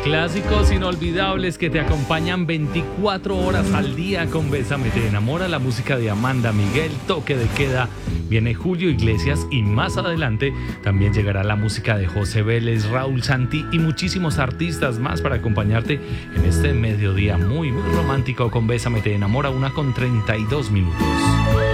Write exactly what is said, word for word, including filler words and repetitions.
Clásicos inolvidables que te acompañan veinticuatro horas al día con Bésame Te Enamora, la música de Amanda Miguel, Toque de Queda, viene Julio Iglesias y más adelante también llegará la música de José Vélez, Raúl Santi y muchísimos artistas más para acompañarte en este mediodía muy muy romántico con Bésame Te Enamora, una con treinta y dos minutos.